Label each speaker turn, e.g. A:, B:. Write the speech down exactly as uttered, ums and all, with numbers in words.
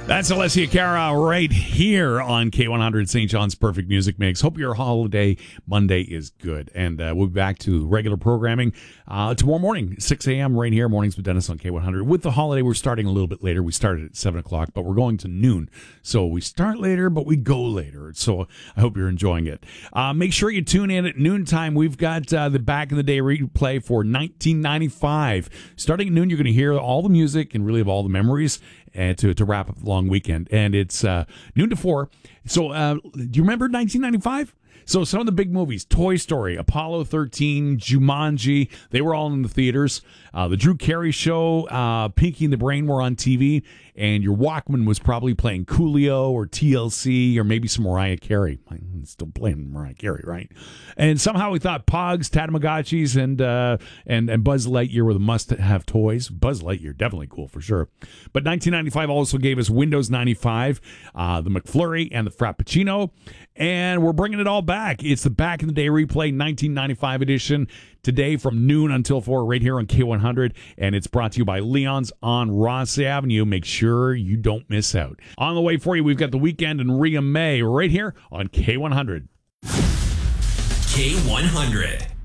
A: That's Alessia Cara right here on K one hundred, Saint John's Perfect Music Mix. Hope your holiday Monday is good. And uh, we'll be back to regular programming uh, tomorrow morning, six a.m. right here, Mornings with Dennis on K one hundred. With the holiday, we're starting a little bit later. We started at seven o'clock, but we're going to noon. So we start later, but we go later. So I hope you're enjoying it. Uh, make sure you tune in at noontime. We've got uh, the Back in the Day replay for nineteen ninety-five. Starting at noon, you're going to hear all the music and really have all the memories. And to, to wrap up the long weekend. And it's uh, noon to four. So uh, do you remember nineteen ninety-five? So some of the big movies, Toy Story, Apollo thirteen, Jumanji, they were all in the theaters. Uh, the Drew Carey Show, uh, Pinky and the Brain were on T V. And your Walkman was probably playing Coolio or T L C or maybe some Mariah Carey. I'm still playing Mariah Carey, right? And somehow we thought Pogs, Tatamagotchis, and uh, and and Buzz Lightyear were the must-have toys. Buzz Lightyear, definitely cool for sure. But nineteen ninety-five also gave us Windows ninety-five, uh, the McFlurry, and the Frappuccino. And we're bringing it all back. It's the Back in the Day replay, nineteen ninety-five edition, today from noon until four right here on K one hundred. And it's brought to you by Leon's on Ross Avenue. Make sure you don't miss out. On the way for you, we've got The Weeknd and Rhea May right here on K one hundred.
B: K one hundred.